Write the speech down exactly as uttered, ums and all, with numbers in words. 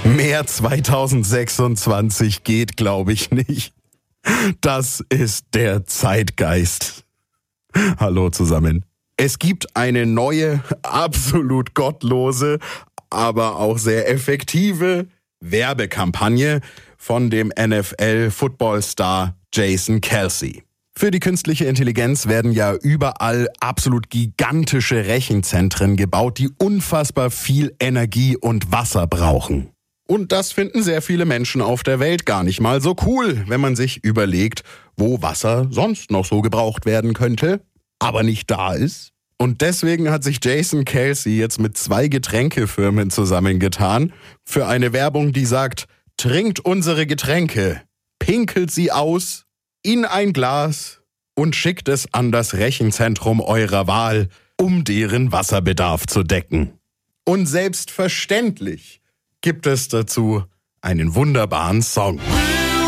Mehr zweitausendsechsundzwanzig geht, glaube ich, nicht. Das ist der Zeitgeist. Hallo zusammen. Es gibt eine neue, absolut gottlose, aber auch sehr effektive Werbekampagne von dem N F L-Football-Star Jason Kelce. Für die künstliche Intelligenz werden ja überall absolut gigantische Rechenzentren gebaut, die unfassbar viel Energie und Wasser brauchen. Und das finden sehr viele Menschen auf der Welt gar nicht mal so cool, wenn man sich überlegt, wo Wasser sonst noch so gebraucht werden könnte, aber nicht da ist. Und deswegen hat sich Jason Kelce jetzt mit zwei Getränkefirmen zusammengetan für eine Werbung, die sagt, trinkt unsere Getränke, pinkelt sie aus in ein Glas und schickt es an das Rechenzentrum eurer Wahl, um deren Wasserbedarf zu decken. Und selbstverständlich gibt es dazu einen wunderbaren Song.